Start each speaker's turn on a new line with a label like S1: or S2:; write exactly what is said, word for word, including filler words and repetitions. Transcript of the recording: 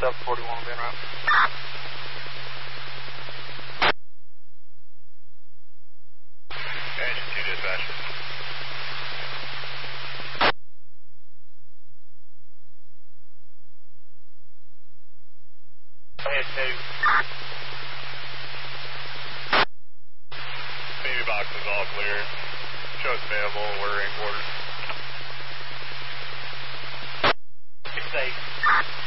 S1: seven forty-one will be en route.
S2: Engine two dispatch. Head two. Baby box is all clear. Shows available. We're in quarters. Six eight.